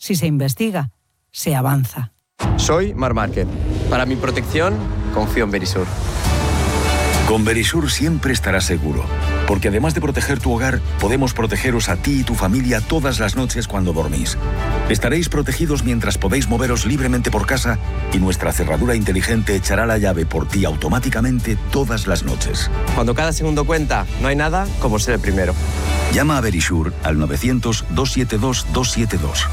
Si se investiga, se avanza. Soy Marc Márquez. Para mi protección, confío en Verisur. Con Verisur siempre estarás seguro, porque además de proteger tu hogar, podemos protegeros a ti y tu familia todas las noches cuando dormís. Estaréis protegidos mientras podéis moveros libremente por casa y nuestra cerradura inteligente echará la llave por ti automáticamente todas las noches. Cuando cada segundo cuenta, no hay nada como ser el primero. Llama a Verisur al 900-272-272.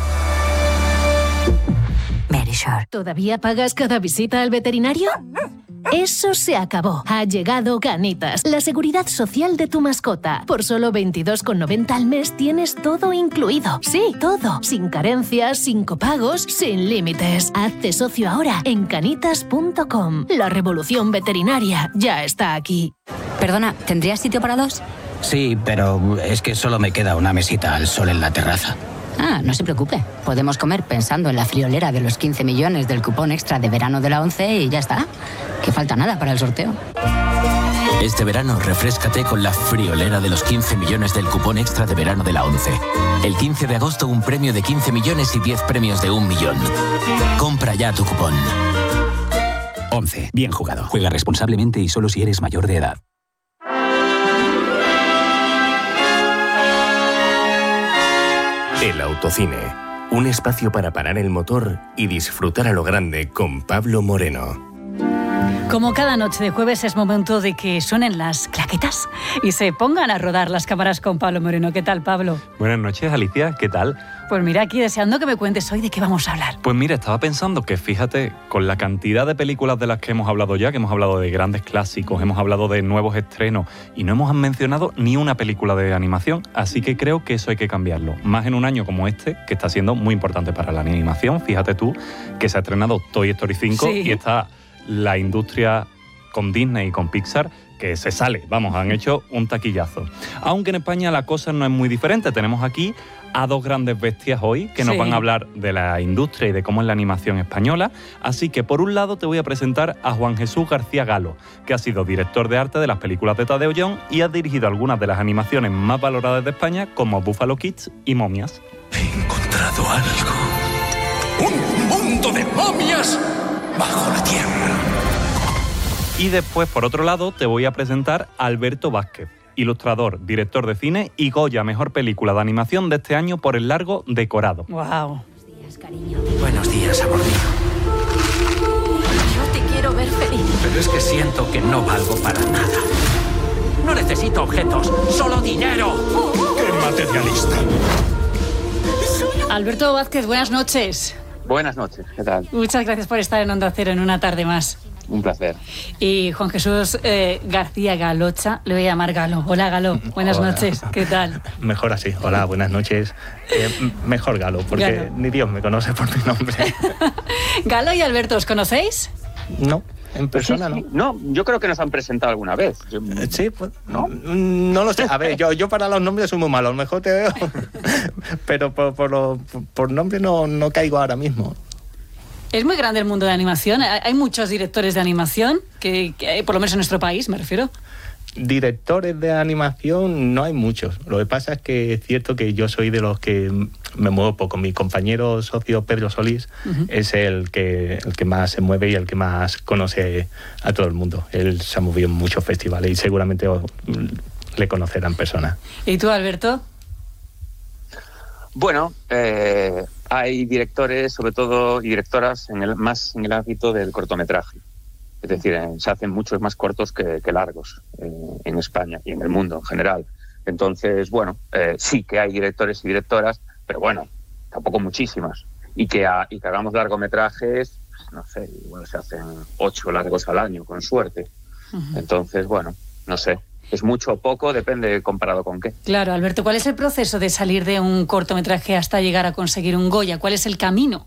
Verisur. ¿Todavía pagas cada visita al veterinario? Eso se acabó. Ha llegado Canitas, la seguridad social de tu mascota. Por solo 22,90 al mes tienes todo incluido. Sí, todo. Sin carencias, sin copagos, sin límites. Hazte socio ahora en canitas.com. La revolución veterinaria ya está aquí. Perdona, ¿tendrías sitio para dos? Sí, pero es que solo me queda una mesita al sol en la terraza. Ah, no se preocupe. Podemos comer pensando en la friolera de los 15 millones del cupón extra de verano de la ONCE y ya está. Que falta nada para el sorteo. Este verano refréscate con la friolera de los 15 millones del cupón extra de verano de la ONCE. El 15 de agosto un premio de 15 millones y 10 premios de 1 millón. Compra ya tu cupón. ONCE. Bien jugado. Juega responsablemente y solo si eres mayor de edad. El Autocine, un espacio para parar el motor y disfrutar a lo grande con Pablo Moreno. Como cada noche de jueves es momento de que suenen las claquetas y se pongan a rodar las cámaras con Pablo Moreno. ¿Qué tal, Pablo? Buenas noches, Alicia. ¿Qué tal? Pues mira, aquí deseando que me cuentes hoy de qué vamos a hablar. Pues mira, estaba pensando que fíjate, con la cantidad de películas de las que hemos hablado ya, que hemos hablado de grandes clásicos, hemos hablado de nuevos estrenos y no hemos mencionado ni una película de animación, así que creo que eso hay que cambiarlo. Más en un año como este, que está siendo muy importante para la animación. Fíjate tú que se ha estrenado Toy Story 5 sí. Y está la industria con Disney y con Pixar que se sale, vamos, han hecho un taquillazo. Aunque en España la cosa no es muy diferente, tenemos aquí a dos grandes bestias hoy que nos van a hablar de la industria y de cómo es la animación española. Así que por un lado te voy a presentar a Juan Jesús García Galo, que ha sido director de arte de las películas de Tadeo Young y ha dirigido algunas de las animaciones más valoradas de España como Buffalo Kids y Momias. He encontrado algo. ¡Un mundo de momias bajo la tierra! Y después, por otro lado, te voy a presentar a Alberto Vázquez, ilustrador, director de cine y Goya Mejor Película de Animación de este año por el largo Decorado. ¡Wow! Buenos días, cariño. Buenos días, amor mío. Yo te quiero ver feliz. Pero es que siento que no valgo para nada. No necesito objetos, solo dinero. ¡Qué materialista! Alberto Vázquez, buenas noches. Buenas noches, ¿qué tal? Muchas gracias por estar en Onda Cero en una tarde más. Un placer. Y Juan Jesús García Galocha, le voy a llamar Galo. Hola, Galo. Buenas noches. ¿Qué tal? Mejor así. Hola, buenas noches. Mejor Galo, porque Galo. Ni Dios me conoce por mi nombre. Galo y Alberto, ¿os conocéis? No. En persona, sí. ¿No? No, yo creo que nos han presentado alguna vez. Sí, pues no lo sé. A ver, yo para los nombres soy muy malo, a lo mejor te veo, pero por nombre no caigo ahora mismo. Es muy grande el mundo de la animación. Hay muchos directores de animación, que por lo menos en nuestro país, me refiero. Directores de animación no hay muchos. Lo que pasa es que es cierto que yo soy de los que me muevo poco. Mi compañero socio Pedro Solís es el que más se mueve y el que más conoce a todo el mundo. Él se ha movido en muchos festivales y seguramente le conocerá en persona. ¿Y tú, Alberto? Bueno, hay directores, sobre todo, y directoras más en el ámbito del cortometraje. Es decir, se hacen muchos más cortos que largos en España y en el mundo en general. Entonces, bueno, sí que hay directores y directoras, pero bueno, tampoco muchísimas. Y que hagamos largometrajes, no sé, bueno, se hacen 8 largos al año, con suerte. Entonces, bueno, no sé. Es mucho o poco, depende comparado con qué. Claro, Alberto, ¿cuál es el proceso de salir de un cortometraje hasta llegar a conseguir un Goya? ¿Cuál es el camino?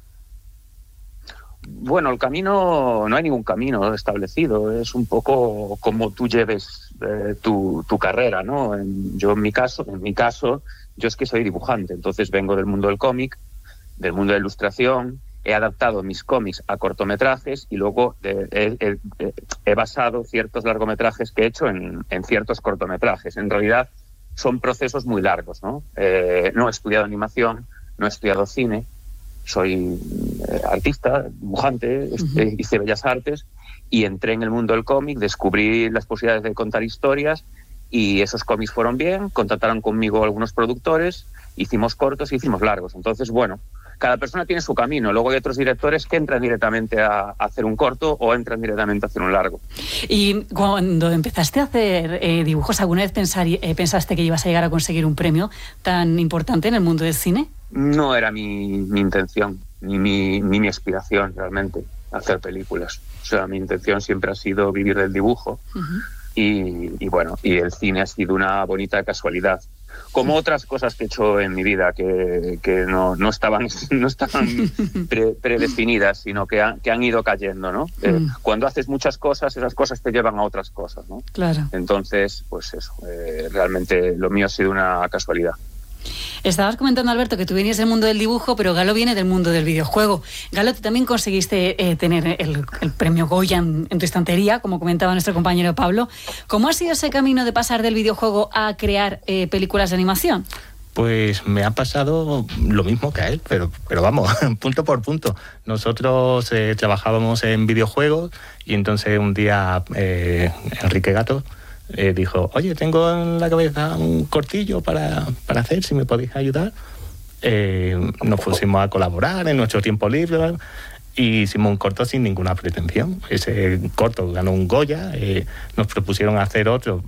Bueno, el camino, no hay ningún camino establecido, es un poco como tú lleves tu carrera, ¿no? En mi caso, yo es que soy dibujante, entonces vengo del mundo del cómic, del mundo de la ilustración, he adaptado mis cómics a cortometrajes y luego he basado ciertos largometrajes que he hecho en ciertos cortometrajes. En realidad son procesos muy largos, ¿no? No he estudiado animación, no he estudiado cine, soy artista, dibujante, hice Bellas Artes y entré en el mundo del cómic, descubrí las posibilidades de contar historias y esos cómics fueron bien, contactaron conmigo algunos productores, hicimos cortos y hicimos largos. Entonces, bueno, cada persona tiene su camino. Luego hay otros directores que entran directamente a hacer un corto o entran directamente a hacer un largo. Y cuando empezaste a hacer dibujos, ¿alguna vez pensaste que ibas a llegar a conseguir un premio tan importante en el mundo del cine? No era mi intención, ni mi aspiración realmente, hacer películas. O sea, mi intención siempre ha sido vivir del dibujo. Uh-huh. Y bueno, y el cine ha sido una bonita casualidad. Como otras cosas que he hecho en mi vida que no estaban predefinidas, sino que han ido cayendo, ¿no? Cuando haces muchas cosas, esas cosas te llevan a otras cosas, ¿no? Claro. Entonces, pues eso, realmente lo mío ha sido una casualidad. Estabas comentando, Alberto, que tú venías del mundo del dibujo, pero Galo viene del mundo del videojuego. Galo, tú también conseguiste tener el premio Goya en tu estantería, como comentaba nuestro compañero Pablo. ¿Cómo ha sido ese camino de pasar del videojuego a crear películas de animación? Pues me ha pasado lo mismo que a él, pero vamos, punto por punto. Nosotros trabajábamos en videojuegos y entonces un día Enrique Gato dijo, oye, tengo en la cabeza un cortillo para hacer, si me podéis ayudar. Nos pusimos a colaborar en nuestro tiempo libre y hicimos un corto sin ninguna pretensión. Ese corto ganó un Goya, nos propusieron hacer otro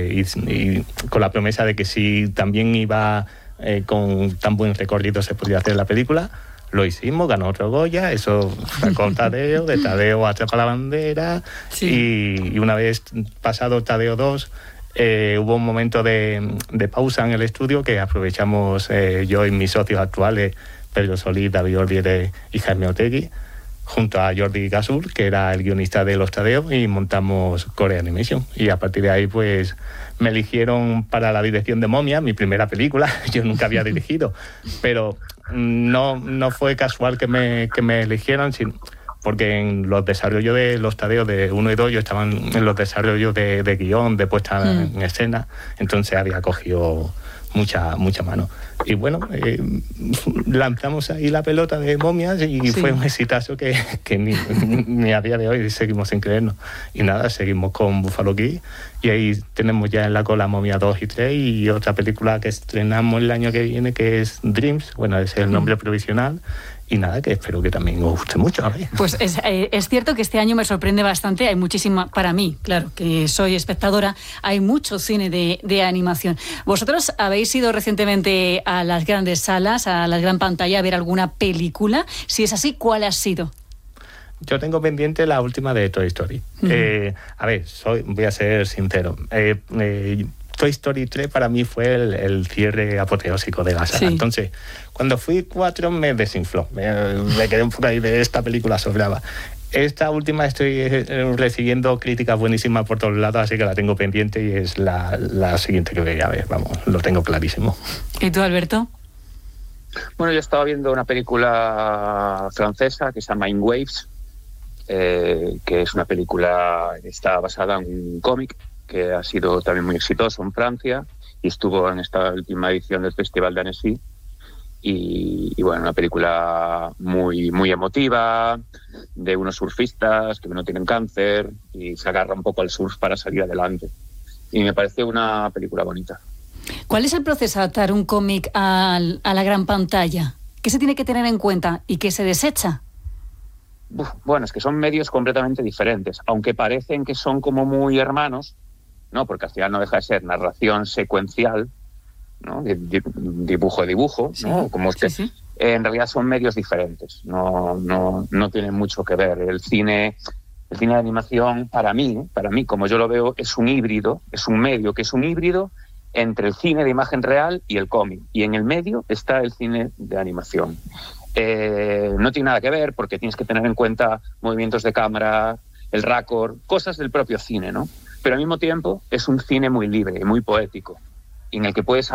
y con la promesa de que si también iba con tan buen recorrido se podía hacer la película. Lo hicimos, ganó otro Goya, eso sacó Tadeo, de Tadeo Atrapa la bandera, sí. Y una vez pasado Tadeo 2, hubo un momento de pausa en el estudio que aprovechamos yo y mis socios actuales, Pedro Solís, David Ordiere y Jaime Otegui, junto a Jordi Gasur, que era el guionista de Los Tadeos, y montamos Core Animation. Y a partir de ahí, pues, me eligieron para la dirección de Momia, mi primera película. Yo nunca había dirigido, pero no fue casual que me eligieran, porque en los desarrollos de Los Tadeos de 1 y 2 yo estaba en los desarrollos de guión, de puesta en escena, entonces había cogido mucha mano. Y bueno, lanzamos ahí la pelota de Momias y fue un exitazo que ni a día de hoy seguimos sin creernos. Y nada, seguimos con Buffalo Kid y ahí tenemos ya en la cola Momia 2 y 3 y otra película que estrenamos el año que viene que es Dreams, bueno, ese es el nombre provisional. Y nada, que espero que también os guste mucho. Pues es cierto que este año me sorprende bastante, hay muchísima, para mí, claro, que soy espectadora, hay mucho cine de animación. ¿Vosotros habéis ido recientemente a las grandes salas, a la gran pantalla, a ver alguna película? Si es así, ¿cuál ha sido? Yo tengo pendiente la última de Toy Story. A ver, voy a ser sincero. Toy Story 3 para mí fue el cierre apoteósico de la saga. Sí. Entonces, cuando fui 4 me desinfló. Me quedé un poco ahí de esta película sobraba. Esta última estoy recibiendo críticas buenísimas por todos lados, así que la tengo pendiente y es la siguiente que voy a ver. Vamos, lo tengo clarísimo. ¿Y tú, Alberto? Bueno, yo estaba viendo una película francesa que se llama In Waves, que es una película que está basada en un cómic que ha sido también muy exitoso en Francia y estuvo en esta última edición del Festival de Annecy. Y bueno, una película muy, muy emotiva, de unos surfistas que no tienen cáncer y se agarra un poco al surf para salir adelante. Y me pareció una película bonita. ¿Cuál es el proceso de adaptar un cómic a la gran pantalla? ¿Qué se tiene que tener en cuenta y qué se desecha? Bueno, es que son medios completamente diferentes, aunque parecen que son como muy hermanos, ¿no? Porque al final no deja de ser narración secuencial, ¿no? Dibujo, ¿no? Como es que en realidad son medios diferentes, no tienen mucho que ver. El cine de animación, para mí, como yo lo veo, es un híbrido, es un medio que es un híbrido entre el cine de imagen real y el cómic. Y en el medio está el cine de animación. No tiene nada que ver porque tienes que tener en cuenta movimientos de cámara, el raccord, cosas del propio cine, ¿no? Pero al mismo tiempo es un cine muy libre y muy poético, en el que puedes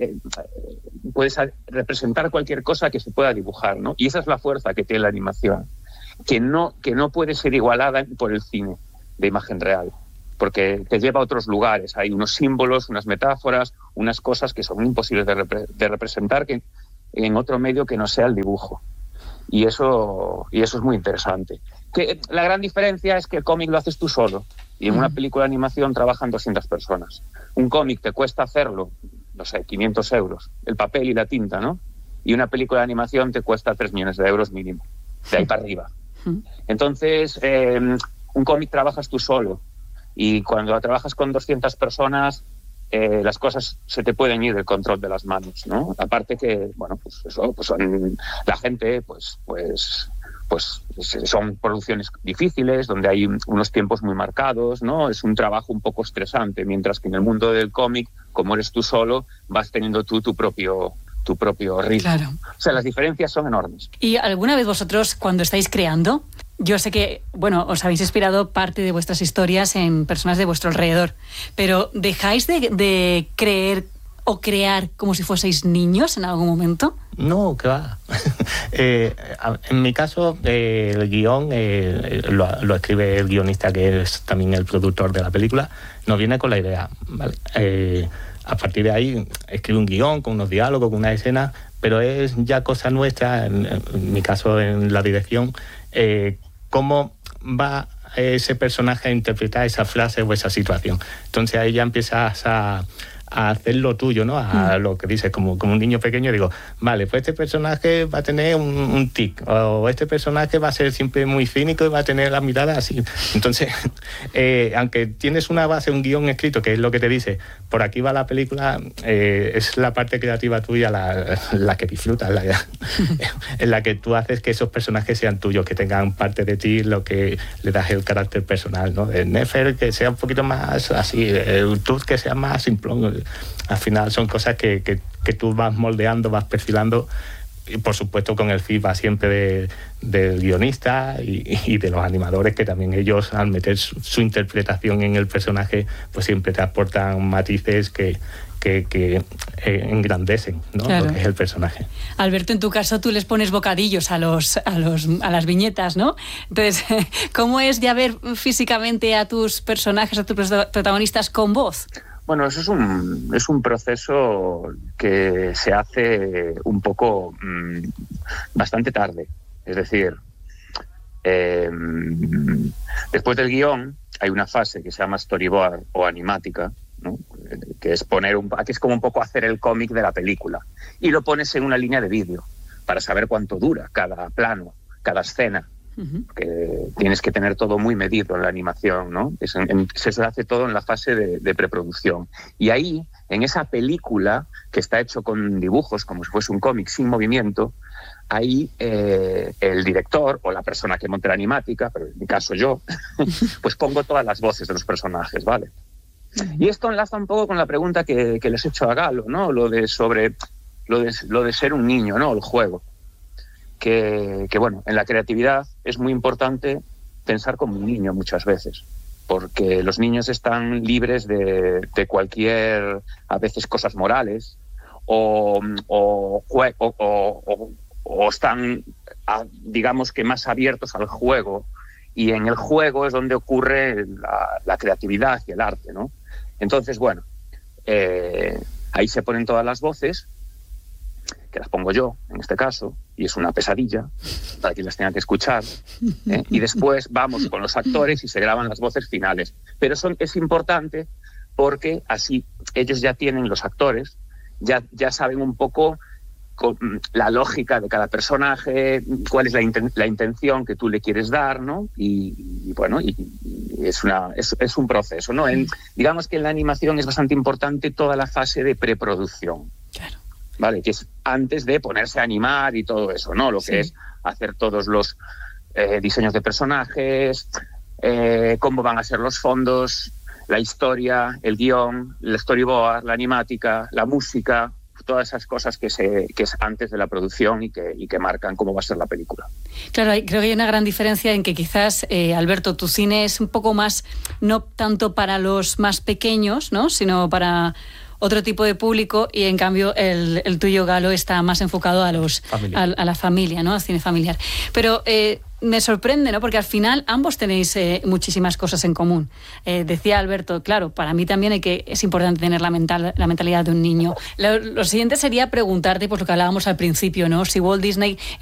representar cualquier cosa que se pueda dibujar, ¿no? Y esa es la fuerza que tiene la animación, que no puede ser igualada por el cine de imagen real, porque te lleva a otros lugares. Hay unos símbolos, unas metáforas, unas cosas que son imposibles de representar que en otro medio que no sea el dibujo. Y eso es muy interesante. Que la gran diferencia es que el cómic lo haces tú solo y en una película de animación trabajan 200 personas. Un cómic te cuesta hacerlo, no sé, 500 euros, el papel y la tinta, ¿no? Y una película de animación te cuesta 3 millones de euros mínimo, de ahí para arriba. Entonces, un cómic trabajas tú solo y cuando trabajas con 200 personas, las cosas se te pueden ir del control de las manos, ¿no? Aparte que, bueno, pues eso, pues son la gente, pues son producciones difíciles, donde hay unos tiempos muy marcados, ¿no? Es un trabajo un poco estresante, mientras que en el mundo del cómic, como eres tú solo, vas teniendo tú tu propio ritmo. Claro. O sea, las diferencias son enormes. ¿Y alguna vez vosotros, cuando estáis creando, yo sé que, bueno, os habéis inspirado parte de vuestras historias en personas de vuestro alrededor, pero ¿dejáis de creer o crear como si fueseis niños en algún momento? No, que va. En mi caso, el guión lo escribe el guionista, que es también el productor de la película. Nos viene con la idea, ¿vale? A partir de ahí escribe un guión con unos diálogos, con una escena, pero es ya cosa nuestra, en mi caso en la dirección, cómo va ese personaje a interpretar esa frase o esa situación. Entonces ahí ya empiezas a hacer lo tuyo, ¿no? A lo que dices, como un niño pequeño, digo, vale, pues este personaje va a tener un tic, o este personaje va a ser siempre muy cínico y va a tener la mirada así. Entonces, aunque tienes una base, un guión escrito, que es lo que te dice, por aquí va la película, es la parte creativa tuya la que disfrutas, en la que tú haces que esos personajes sean tuyos, que tengan parte de ti, lo que le das el carácter personal, ¿no? El Nefer que sea un poquito más así, el Tooth que sea más simplón. Al final son cosas que tú vas moldeando, vas perfilando, y por supuesto con el feedback siempre del guionista y de los animadores, que también ellos, al meter su interpretación en el personaje, pues siempre te aportan matices que engrandecen, ¿no? Claro. Lo que es el personaje. Alberto, en tu caso tú les pones bocadillos a las viñetas, ¿no? Entonces, ¿cómo es ya ver físicamente a tus personajes, a tus protagonistas con voz? Bueno, eso es un proceso que se hace un poco bastante tarde. Es decir, después del guión hay una fase que se llama storyboard o animática, ¿no? Que es que es como un poco hacer el cómic de la película. Y lo pones en una línea de vídeo para saber cuánto dura cada plano, cada escena. Que tienes que tener todo muy medido en la animación, ¿no? Se hace todo en la fase de preproducción. Y ahí, en esa película, que está hecho con dibujos, como si fuese un cómic sin movimiento, ahí el director o la persona que monta la animática, pero en mi caso yo, pues pongo todas las voces de los personajes, ¿vale? Y esto enlaza un poco con la pregunta que les he hecho a Galo, ¿no? Lo de ser un niño, ¿no? El juego. Que bueno, en la creatividad es muy importante pensar como un niño muchas veces, porque los niños están libres de cualquier, a veces, cosas morales o están, digamos que más abiertos al juego, y en el juego es donde ocurre la creatividad y el arte, ¿no? Entonces, bueno, ahí se ponen todas las voces, que las pongo yo, en este caso, y es una pesadilla para quien las tenga que escuchar, y después vamos con los actores y se graban las voces finales. Pero es importante porque así ellos ya tienen, los actores, ya saben un poco con la lógica de cada personaje, cuál es la intención que tú le quieres dar, ¿no? Y bueno, y es un proceso, ¿no? Digamos que en la animación es bastante importante toda la fase de preproducción. Claro. ¿Vale? Que es antes de ponerse a animar y todo eso, ¿no? Lo que es hacer todos los diseños de personajes, cómo van a ser los fondos, la historia, el guión, el storyboard, la animática, la música, todas esas cosas que es antes de la producción y que marcan cómo va a ser la película. Claro, creo que hay una gran diferencia en que quizás, Alberto, tu cine es un poco más, no tanto para los más pequeños, ¿no? Sino para otro tipo de público, y en cambio el tuyo, Galo, está más enfocado a la familia, ¿no? Al cine familiar. Pero me sorprende, ¿no? Porque al final ambos tenéis muchísimas cosas en común. Decía Alberto, claro, para mí también es importante tener la mentalidad de un niño. Lo siguiente sería preguntarte, pues lo que hablábamos al principio, ¿no? Si Walt Disney